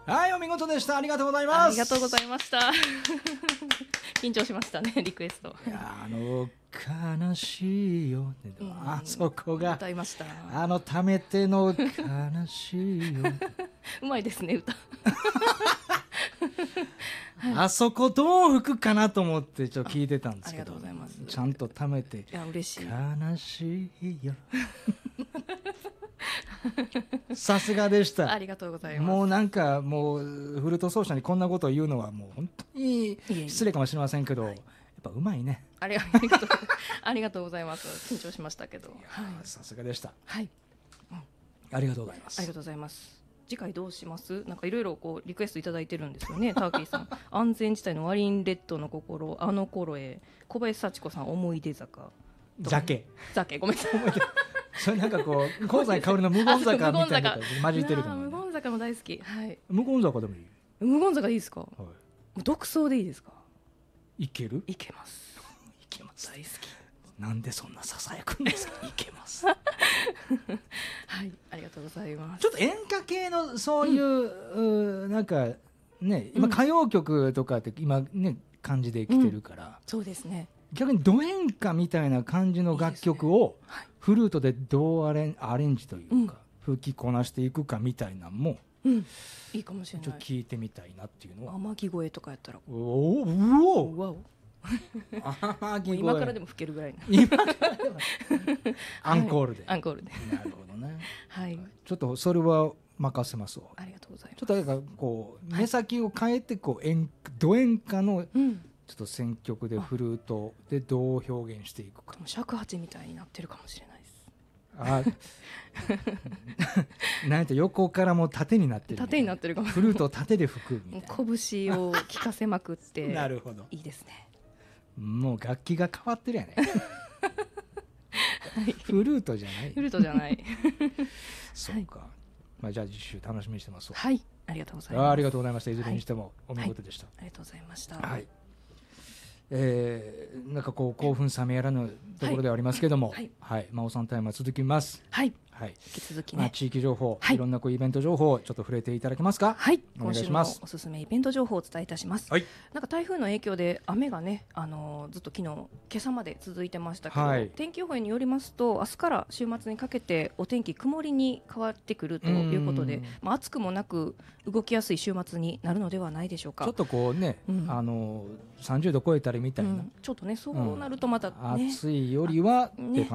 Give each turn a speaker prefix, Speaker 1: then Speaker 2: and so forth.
Speaker 1: はい、お見事でした。ありがとうございます。
Speaker 2: ありがとうございました緊張しましたね、リクエスト。
Speaker 1: いや悲しいよ、あそこが
Speaker 2: 歌いました。
Speaker 1: ためての悲しいよ
Speaker 2: うまいですね、歌
Speaker 1: あそこどう吹くかなと思ってちょっと聞いてたんですけど、
Speaker 2: ありがとうございます。
Speaker 1: ちゃんとためて、い
Speaker 2: や嬉しい、
Speaker 1: 悲しいよさすがでした。
Speaker 2: ありがとうございます。
Speaker 1: もうなんかもうフルート奏者にこんなことを言うのはもう本当に失礼かもしれませんけど、やっぱうまいね。
Speaker 2: ありがとうございます。緊張しましたけど、
Speaker 1: さすがでした。
Speaker 2: はい、
Speaker 1: ありがとうございます。
Speaker 2: ありがとうございます。次回どうします？なんかいろいろこうリクエストいただいてるんですよね。ターキーさん安全地帯のワリンレッドの心、あの頃へ、小林幸子さん思い出坂、
Speaker 1: 酒
Speaker 2: ごめんなさい
Speaker 1: それなんかこう香西かおりの無言坂みたいなこと混じってるかも、ね、
Speaker 2: 無言坂も大好き、はい、
Speaker 1: 無言坂でもいい。
Speaker 2: 無言坂いいですか、
Speaker 1: はい、
Speaker 2: もう独奏でいいですか。
Speaker 1: いける？
Speaker 2: いけます
Speaker 1: いけます。
Speaker 2: 大好き。
Speaker 1: なんでそんなささやくんですかいけます
Speaker 2: はい、ありがとうございます。
Speaker 1: ちょっと演歌系のそういう、なんかね、今歌謡曲とかって今ね感じで来てるから、
Speaker 2: そうですね、
Speaker 1: 逆にド演歌みたいな感じの楽曲をフルートでどうアレンジというか、吹きこなしていくかみたいなのも、
Speaker 2: いいかもしれない。
Speaker 1: ちょっと聞いてみたいなっていうのは。
Speaker 2: 天城越えとかやったら、
Speaker 1: おお
Speaker 2: うわお
Speaker 1: 天城越え、
Speaker 2: 今からでも吹けるぐらい
Speaker 1: 今からでもアンコールで、
Speaker 2: アンコールで
Speaker 1: なるほどね
Speaker 2: はい、
Speaker 1: ちょっとそれは任せますわ。
Speaker 2: ありがとうございます。
Speaker 1: ちょっとなんかこう目先を変えてこうド演歌のちょっと選曲でフルートでどう表現していくか。
Speaker 2: 尺八みたいになってるかもしれないです。
Speaker 1: なんと横からも縦になってる、
Speaker 2: 縦になってるかも。
Speaker 1: フルートを縦で吹くみたいな。
Speaker 2: 拳を効かせまくって
Speaker 1: なるほど、
Speaker 2: いいですね。
Speaker 1: もう楽器が変わってるやねフルートじゃない。
Speaker 2: フルートじゃない
Speaker 1: そうか、まあ、じゃあ次週楽しみにしてますわ。
Speaker 2: はい、ありがとうございます。
Speaker 1: ありがとうございました。いずれにしてもお見事でした。
Speaker 2: ありがとうございました。
Speaker 1: はい、なんかこう興奮冷めやらぬところではありますけども、はい、真央さんタイムは続きます。
Speaker 2: はい、
Speaker 1: はい、
Speaker 2: 引き続きね、
Speaker 1: 地域情報、いろんなこうイベント情報をちょっと触れていただけますか。
Speaker 2: はい、
Speaker 1: お願い
Speaker 2: 今週のお
Speaker 1: します。
Speaker 2: すすめイベント情報をお伝えいたします。
Speaker 1: はい、
Speaker 2: なんか台風の影響で雨がね、ずっと今朝まで続いてましたけど、天気予報によりますと明日から週末にかけてお天気曇りに変わってくるということで、暑くもなく動きやすい週末になるのではないでしょうか。
Speaker 1: ちょっとこうね、30度超えたりみたいな、
Speaker 2: ちょっとね、そうなるとまたね、
Speaker 1: 暑いよりはって